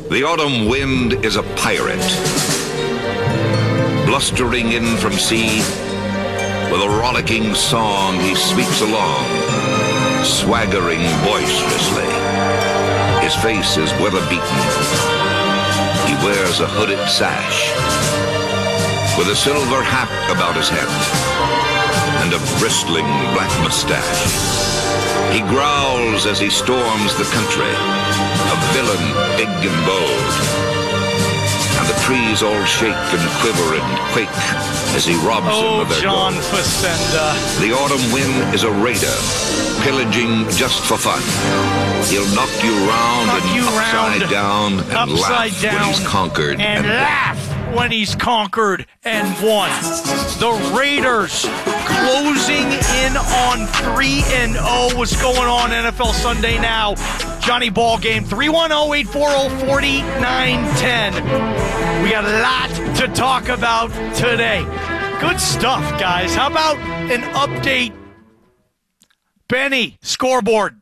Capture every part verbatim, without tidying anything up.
The autumn wind is a pirate, blustering in from sea. With a rollicking song he sweeps along, swaggering boisterously. His face is weather-beaten. He wears a hooded sash, with a silver hat about his head, and a bristling black mustache. He growls as he storms the country, a villain big and bold. And the trees all shake and quiver and quake as he robs oh, them of their John gold. Facenda. The autumn wind is a raider, pillaging just for fun. He'll knock you round knock and you upside round, down and upside laugh down when he's conquered and, and laugh when he's conquered and won. The Raiders closing in on three and oh. What's going on, N F L Sunday Now? Johnny Ball Game, three one zero, eight four zero, four nine one zero. We got a lot to talk about today. Good stuff, guys. How about an update? Benny, scoreboard.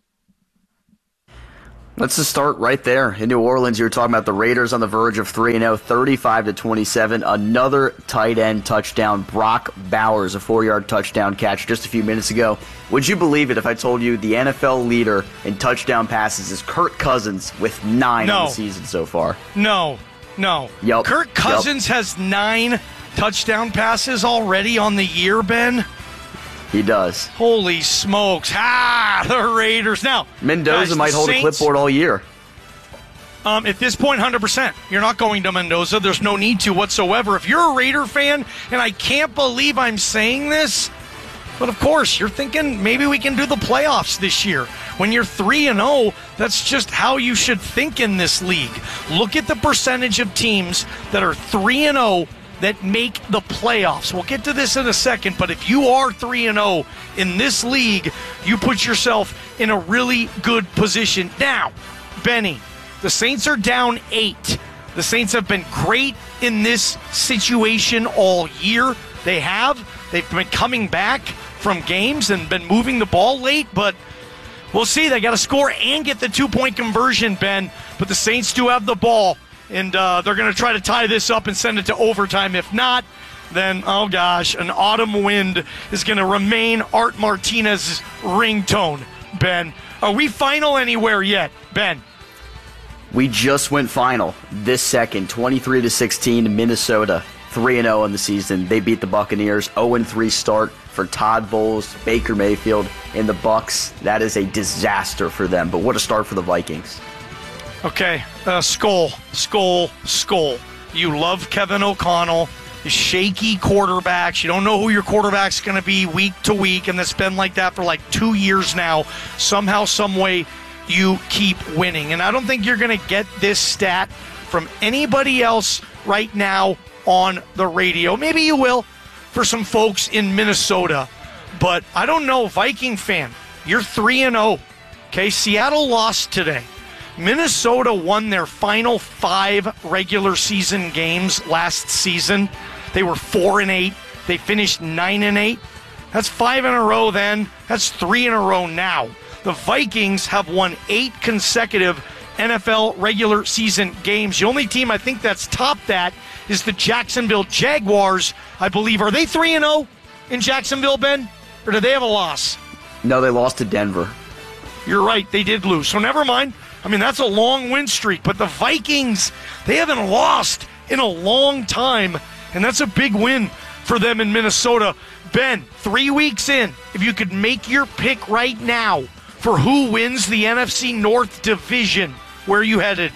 Let's just start right there. In New Orleans, you were talking about the Raiders on the verge of three and oh, thirty-five to twenty-seven. Another tight end touchdown. Brock Bowers, a four-yard touchdown catch just a few minutes ago. Would you believe it if I told you the N F L leader in touchdown passes is Kirk Cousins with nine no. in the season so far? No, no. Yep. Kirk Cousins yep. has nine touchdown passes already on the year, Ben. He does. Holy smokes. Ah, the Raiders. Now, Mendoza guys, might hold Saints, a clipboard all year. Um, at this point, one hundred percent. You're not going to Mendoza. There's no need to whatsoever. If you're a Raider fan, and I can't believe I'm saying this, but of course, you're thinking maybe we can do the playoffs this year. When you're three and oh, that's just how you should think in this league. Look at the percentage of teams that are three and oh that make the playoffs. We'll get to this in a second, but if you are three and oh in this league, you put yourself in a really good position. Now, Benny, the Saints are down eight. The Saints have been great in this situation all year. They have. They've been coming back from games and been moving the ball late, but we'll see. They got to score and get the two-point conversion, Ben, but the Saints do have the ball. And uh, they're going to try to tie this up and send it to overtime. If not, then, oh gosh, an autumn wind is going to remain Art Martinez's ringtone, Ben. Are we final anywhere yet, Ben? We just went final this second, twenty-three to sixteen, Minnesota, three and oh in the season. They beat the Buccaneers, oh and three start for Todd Bowles, Baker Mayfield, and the Bucs. That is a disaster for them, but what a start for the Vikings. Okay, uh, Skull, Skull, Skull. You love Kevin O'Connell, shaky quarterbacks. You don't know who your quarterback's going to be week to week, and it's been like that for like two years now. Somehow, some way, you keep winning. And I don't think you're going to get this stat from anybody else right now on the radio. Maybe you will for some folks in Minnesota, but I don't know. Viking fan, you're three and oh. Okay, Seattle lost today. Minnesota won their final five regular season games last season. They were four and eight. They finished nine and eight. That's five in a row then. That's three in a row now. The Vikings have won eight consecutive N F L regular season games. The only team I think that's topped that is the Jacksonville Jaguars, I believe. Are they three and oh in Jacksonville, Ben? Or do they have a loss? No, they lost to Denver. You're right. They did lose. So never mind. I mean, that's a long win streak, but the Vikings, they haven't lost in a long time, and that's a big win for them in Minnesota. Ben, three weeks in, if you could make your pick right now for who wins the N F C North division, where are you headed?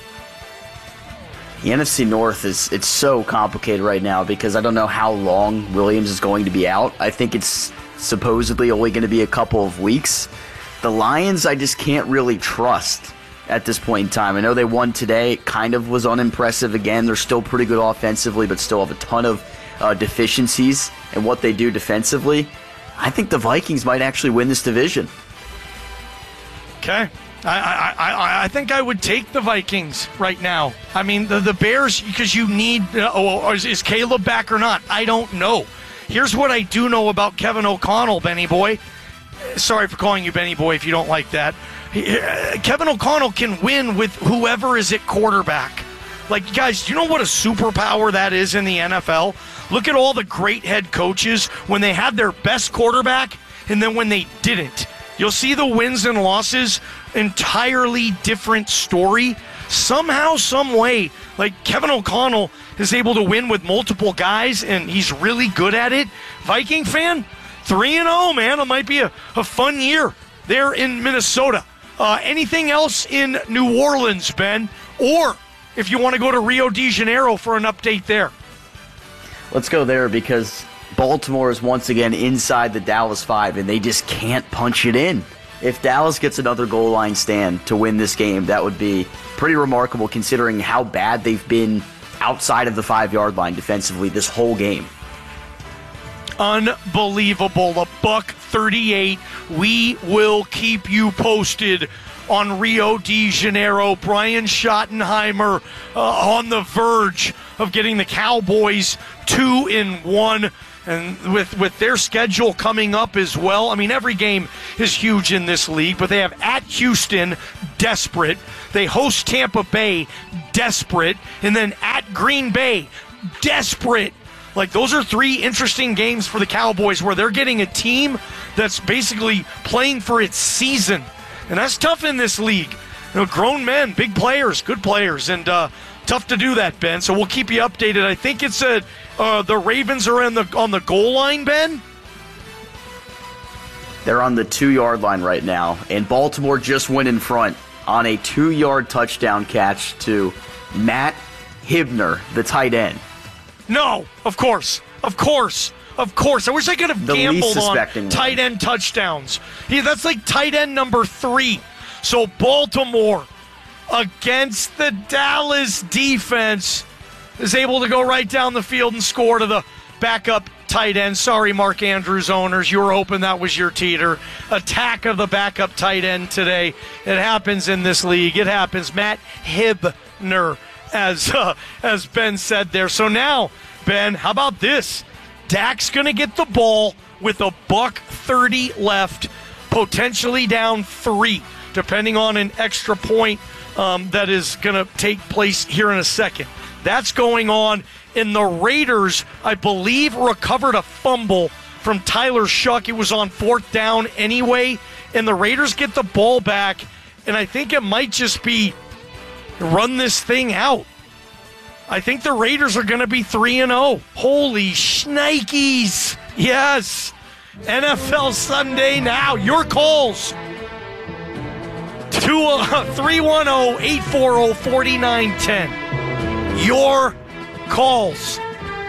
The N F C North is it's so complicated right now because I don't know how long Williams is going to be out. I think it's supposedly only going to be a couple of weeks. The Lions, I just can't really trust at this point in time. I know they won today. It kind of was unimpressive again. They're still pretty good offensively, but still have a ton of uh, deficiencies in what they do defensively. I think the Vikings might actually win this division. Okay. I, I, I, I think I would take the Vikings right now. I mean, the, the Bears, because you need, uh, oh, is, is Caleb back or not? I don't know. Here's what I do know about Kevin O'Connell, Benny boy. sorry for calling you Benny Boy if you don't like that. Kevin O'Connell can win with whoever is at quarterback. Like, guys, do you know what a superpower that is in the N F L? Look at all the great head coaches when they had their best quarterback and then when they didn't. You'll see the wins and losses, entirely different story. Somehow, some way, like Kevin O'Connell is able to win with multiple guys, and he's really good at it. Viking fan, three and oh, man. It might be a, a fun year there in Minnesota. Uh, anything else in New Orleans, Ben? Or if you want to go to Rio de Janeiro for an update there. Let's go there because Baltimore is once again inside the Dallas five, and they just can't punch it in. If Dallas gets another goal line stand to win this game, that would be pretty remarkable considering how bad they've been outside of the five-yard line defensively this whole game. Unbelievable. A buck thirty-eight. We will keep you posted on Rio de Janeiro. Brian Schottenheimer uh, on the verge of getting the Cowboys two in one. And with, with their schedule coming up as well, I mean, every game is huge in this league, but they have at Houston, desperate. They host Tampa Bay, desperate. And then at Green Bay, desperate. Like, those are three interesting games for the Cowboys where they're getting a team that's basically playing for its season. And that's tough in this league. You know, grown men, big players, good players, and uh, tough to do that, Ben. So we'll keep you updated. I think it's a, uh, the Ravens are in the on the goal line, Ben? They're on the two-yard line right now, and Baltimore just went in front on a two-yard touchdown catch to Matt Hibner, the tight end. No, of course, of course. Of course. I wish I could have the gambled on one. tight end touchdowns. Yeah, that's like tight end number three. So Baltimore against the Dallas defense is able to go right down the field and score to the backup tight end. Sorry, Mark Andrews owners. You were hoping that was your teeter. Attack of the backup tight end today. It happens in this league. It happens. Matt Hibner, as, uh, as Ben said there. So now, Ben, how about this? Dak's going to get the ball with a buck thirty left, potentially down three, depending on an extra point um, that is going to take place here in a second. That's going on. And the Raiders, I believe, recovered a fumble from Tyler Shuck. It was on fourth down anyway. And the Raiders get the ball back. And I think it might just be run this thing out. I think the Raiders are going to be three and oh. Holy shnikes. Yes. N F L Sunday now. Your calls. three one zero, eight four zero, four nine one zero. Your calls.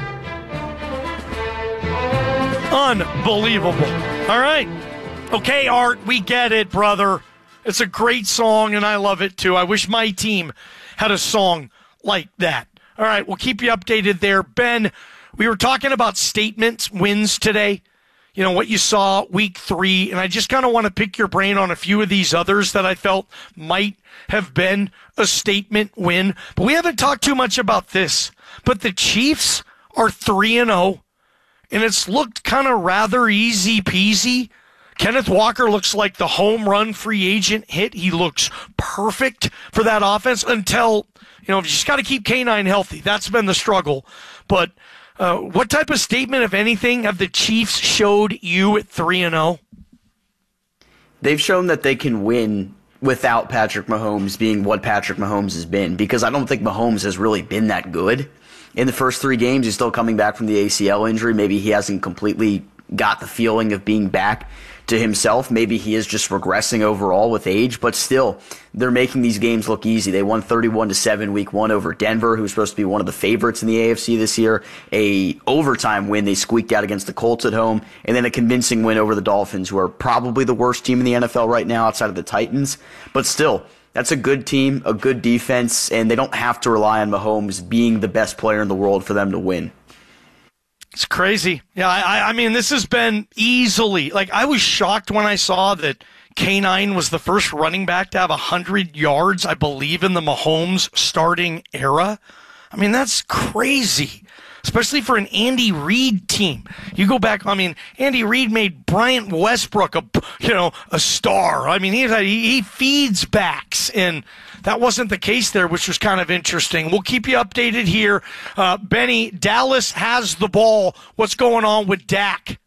Unbelievable. All right. Okay, Art, we get it, brother. It's a great song, and I love it, too. I wish my team had a song like that. All right, we'll keep you updated there. Ben, we were talking about statement wins today, you know, what you saw week three, and I just kind of want to pick your brain on a few of these others that I felt might have been a statement win. But we haven't talked too much about this. But the Chiefs are three and oh, and it's looked kind of rather easy peasy. Kenneth Walker looks like the home run free agent hit. He looks perfect for that offense until, you know, you just got to keep K nine healthy. That's been the struggle. But uh, what type of statement, if anything, have the Chiefs showed you at three and oh? They've shown that they can win without Patrick Mahomes being what Patrick Mahomes has been, because I don't think Mahomes has really been that good. In the first three games, he's still coming back from the A C L injury. Maybe he hasn't completely got the feeling of being back to himself. Maybe he is just regressing overall with age, but still, they're making these games look easy. They won thirty-one to seven week one over Denver, who's supposed to be one of the favorites in the A F C this year. A overtime win they squeaked out against the Colts at home, and then a convincing win over the Dolphins, who are probably the worst team in the N F L right now outside of the Titans. But still, that's a good team, a good defense, and they don't have to rely on Mahomes being the best player in the world for them to win. It's crazy. Yeah, I, I mean, this has been easily, like, I was shocked when I saw that K nine was the first running back to have one hundred yards, I believe, in the Mahomes starting era. I mean, that's crazy, especially for an Andy Reid team. You go back, I mean, Andy Reid made Bryant Westbrook a, you know, a star. I mean, he, he feeds backs, and that wasn't the case there, which was kind of interesting. We'll keep you updated here. Uh, Benny, Dallas has the ball. What's going on with Dak?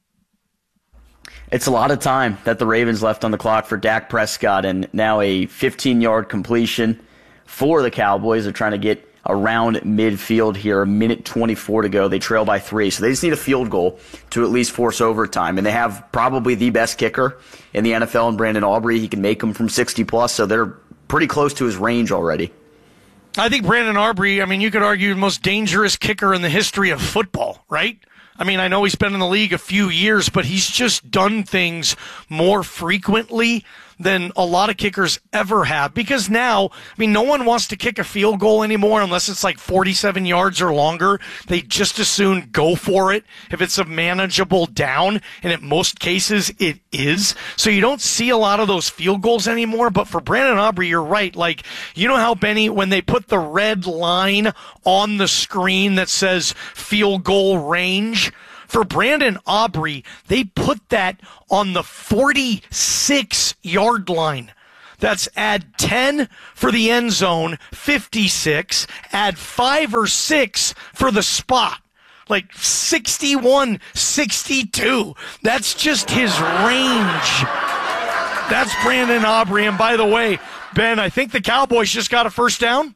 It's a lot of time that the Ravens left on the clock for Dak Prescott, and now a fifteen-yard completion for the Cowboys. They're trying to get around midfield here, a minute twenty-four to go. They trail by three, so they just need a field goal to at least force overtime. And they have probably the best kicker in the N F L in Brandon Aubrey. He can make them from sixty plus, so they're pretty close to his range already. I think Brandon Aubrey, I mean, you could argue the most dangerous kicker in the history of football, right? I mean, I know he's been in the league a few years, but he's just done things more frequently than a lot of kickers ever have. Because now, I mean, no one wants to kick a field goal anymore unless it's like forty-seven yards or longer. They just as soon go for it if it's a manageable down, and in most cases it is. So you don't see a lot of those field goals anymore. But for Brandon Aubrey, you're right. Like, you know how, Benny, when they put the red line on the screen that says field goal range, for Brandon Aubrey, they put that on the forty-six-yard line. That's add ten for the end zone, fifty-six, add five or six for the spot. Like sixty-one, sixty-two. That's just his range. That's Brandon Aubrey. And by the way, Ben, I think the Cowboys just got a first down.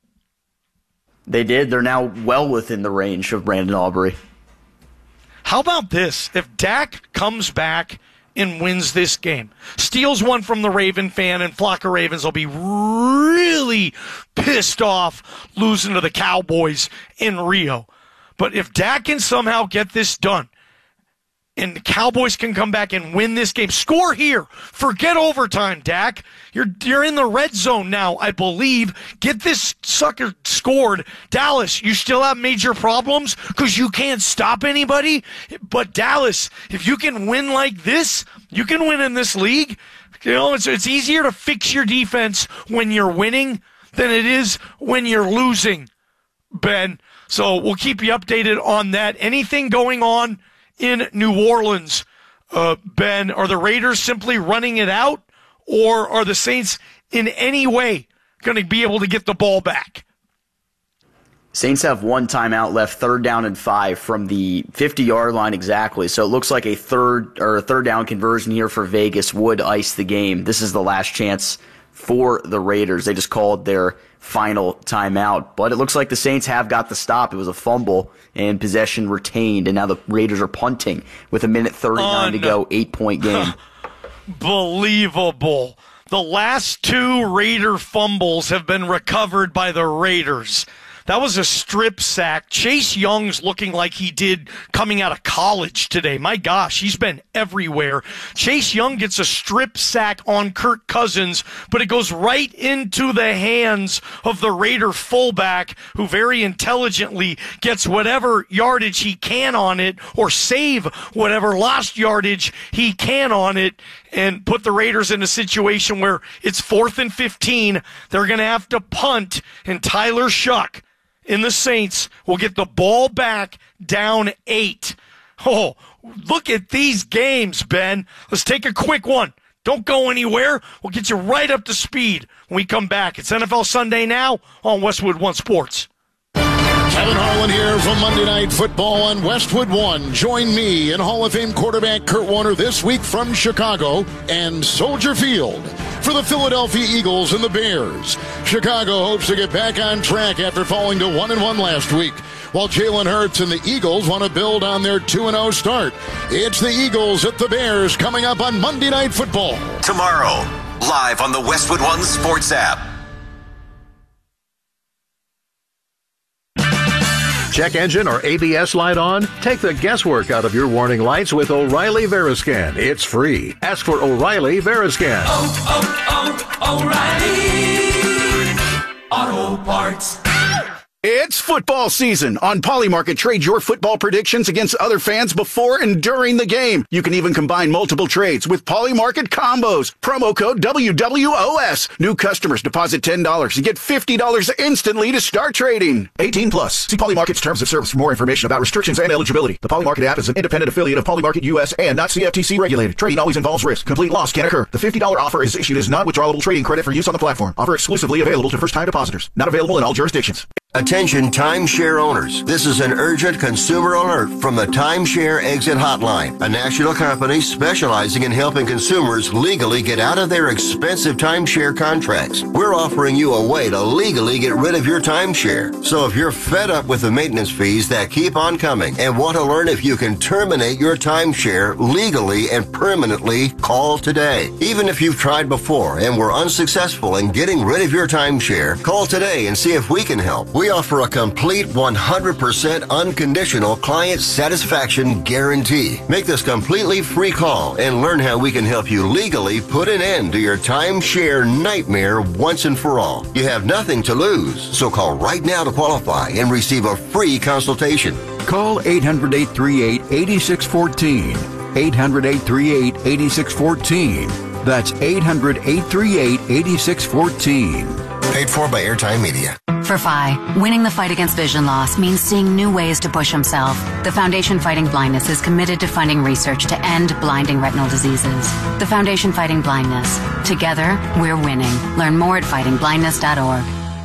They did. They're now well within the range of Brandon Aubrey. How about this? If Dak comes back and wins this game, steals one from the Raven fan, and flock of Ravens will be really pissed off losing to the Cowboys in Rio. But if Dak can somehow get this done, and the Cowboys can come back and win this game, score here, forget overtime, Dak. You're you're in the red zone now, I believe. Get this sucker scored. Dallas, you still have major problems because you can't stop anybody. But Dallas, if you can win like this, you can win in this league. You know, it's it's easier to fix your defense when you're winning than it is when you're losing, Ben. So we'll keep you updated on that. Anything going on in New Orleans, uh, Ben? Are the Raiders simply running it out, or are the Saints in any way going to be able to get the ball back? Saints have one timeout left, third down and five from the fifty-yard line exactly. So it looks like a third or a third down conversion here for Vegas would ice the game. This is the last chance for the Raiders. They just called their final timeout, but it looks like the Saints have got the stop. It was a fumble and possession retained, and now the Raiders are punting with a minute thirty-nine Un- to go, eight-point game. Believable. The last two Raider fumbles have been recovered by the Raiders. That was a strip sack. Chase Young's looking like he did coming out of college today. My gosh, he's been everywhere. Chase Young gets a strip sack on Kirk Cousins, but it goes right into the hands of the Raider fullback, who very intelligently gets whatever yardage he can on it, or save whatever lost yardage he can on it, and put the Raiders in a situation where it's fourth and fifteen. They're going to have to punt, and Tyler Shuck in the Saints will get the ball back down eight. Oh, look at these games, Ben. Let's take a quick one. Don't go anywhere. We'll get you right up to speed when we come back. It's N F L Sunday now on Westwood One Sports. Kevin Harlan here from Monday Night Football on Westwood One. Join me and Hall of Fame quarterback Kurt Warner this week from Chicago and Soldier Field for the Philadelphia Eagles and the Bears. Chicago hopes to get back on track after falling to one and one last week, while Jalen Hurts and the Eagles want to build on their two and oh start. It's the Eagles at the Bears coming up on Monday Night Football. Tomorrow, live on the Westwood One Sports app. Check engine or A B S light on? Take the guesswork out of your warning lights with O'Reilly Veriscan. It's free. Ask for O'Reilly Veriscan. Oh, oh, oh, O'Reilly Auto Parts. It's football season. On Polymarket, trade your football predictions against other fans before and during the game. You can even combine multiple trades with Polymarket combos. Promo code W W O S. New customers deposit ten dollars and get fifty dollars instantly to start trading. eighteen plus. See Polymarket's terms of service for more information about restrictions and eligibility. The Polymarket app is an independent affiliate of Polymarket U S and not C F T C regulated. Trading always involves risk. Complete loss can occur. The fifty dollars offer is issued as non-withdrawable trading credit for use on the platform. Offer exclusively available to first-time depositors. Not available in all jurisdictions. Attention timeshare owners. This is an urgent consumer alert from the Timeshare Exit Hotline, a national company specializing in helping consumers legally get out of their expensive timeshare contracts. We're offering you a way to legally get rid of your timeshare. So if you're fed up with the maintenance fees that keep on coming and want to learn if you can terminate your timeshare legally and permanently, call today. Even if you've tried before and were unsuccessful in getting rid of your timeshare, call today and see if we can help. We offer a complete one hundred percent unconditional client satisfaction guarantee. Make this completely free call and learn how we can help you legally put an end to your timeshare nightmare once and for all. You have nothing to lose, so call right now to qualify and receive a free consultation. Call eight hundred, eight three eight, eight six one four. eight hundred, eight three eight, eight six one four. That's eight hundred, eight three eight, eight six one four. Paid for by Airtime Media. For F I, winning the fight against vision loss means seeing new ways to push himself. The Foundation Fighting Blindness is committed to funding research to end blinding retinal diseases. The Foundation Fighting Blindness. Together, we're winning. Learn more at fighting blindness dot org.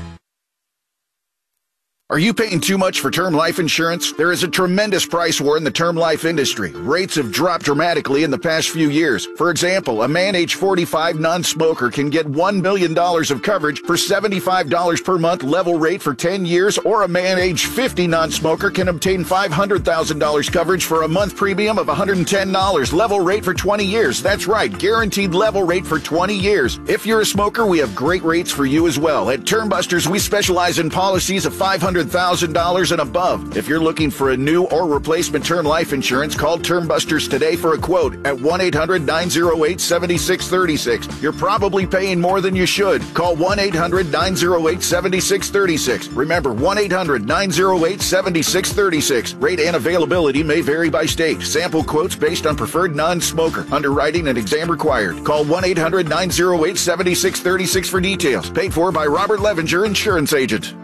Are you paying too much for term life insurance? There is a tremendous price war in the term life industry. Rates have dropped dramatically in the past few years. For example, a man age forty-five non-smoker can get one million dollars of coverage for seventy-five dollars per month level rate for ten years, or a man age fifty non-smoker can obtain five hundred thousand dollars coverage for a month premium of one hundred ten dollars level rate for twenty years. That's right, guaranteed level rate for twenty years. If you're a smoker, we have great rates for you as well. At Term Busters, we specialize in policies of five hundred thousand dollars and above. If you're looking for a new or replacement term life insurance, call Term Busters today for a quote at one eight hundred, nine oh eight, seven six three six. You're probably paying more than you should. Call one eight hundred, nine oh eight, seven six three six. Remember, one eight hundred, nine oh eight, seven six three six. Rate and availability may vary by state. Sample quotes based on preferred non-smoker. Underwriting and exam required. Call one eight hundred, nine oh eight, seven six three six for details. Paid for by Robert Levinger, insurance agent.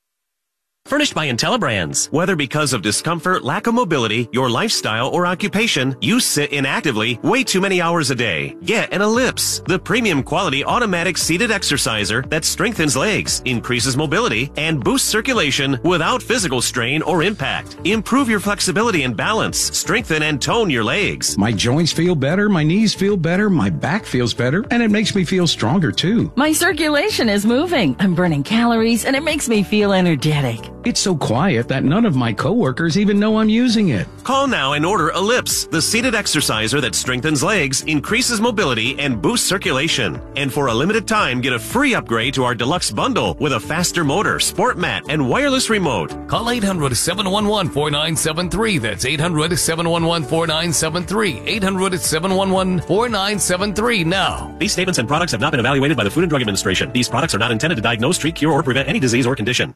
Furnished by IntelliBrands. Whether because of discomfort, lack of mobility, your lifestyle, or occupation, you sit inactively way too many hours a day. Get an Ellipse, the premium quality automatic seated exerciser that strengthens legs, increases mobility, and boosts circulation without physical strain or impact. Improve your flexibility and balance. Strengthen and tone your legs. My joints feel better, my knees feel better, my back feels better, and it makes me feel stronger too. My circulation is moving. I'm burning calories, and it makes me feel energetic. It's so quiet that none of my coworkers even know I'm using it. Call now and order Ellipse, the seated exerciser that strengthens legs, increases mobility, and boosts circulation. And for a limited time, get a free upgrade to our deluxe bundle with a faster motor, sport mat, and wireless remote. Call eight hundred, seven one one, four nine seven three. That's eight hundred, seven one one, four nine seven three. eight hundred, seven one one, four nine seven three now. These statements and products have not been evaluated by the Food and Drug Administration. These products are not intended to diagnose, treat, cure, or prevent any disease or condition.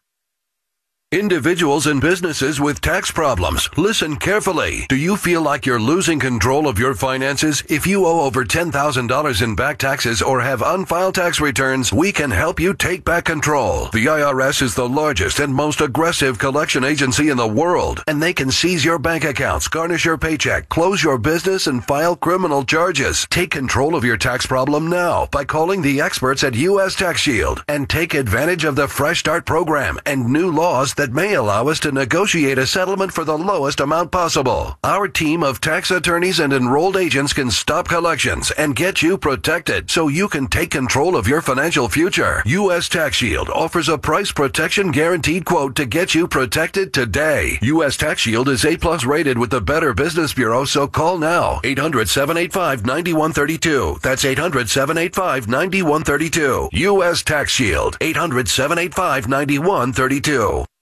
Individuals and businesses with tax problems, listen carefully. Do you feel like you're losing control of your finances? If you owe over ten thousand dollars in back taxes or have unfiled tax returns, we can help you take back control. The I R S is the largest and most aggressive collection agency in the world, and they can seize your bank accounts, garnish your paycheck, close your business, and file criminal charges. Take control of your tax problem now by calling the experts at U S Tax Shield and take advantage of the Fresh Start program and new laws that may allow us to negotiate a settlement for the lowest amount possible. Our team of tax attorneys and enrolled agents can stop collections and get you protected so you can take control of your financial future. U S Tax Shield offers a price protection guaranteed quote to get you protected today. U S Tax Shield is A plus rated with the Better Business Bureau, so call now. eight hundred, seven eight five, nine one three two. That's eight hundred, seven eight five, nine one three two. U S Tax Shield. eight hundred, seven eight five, nine one three two.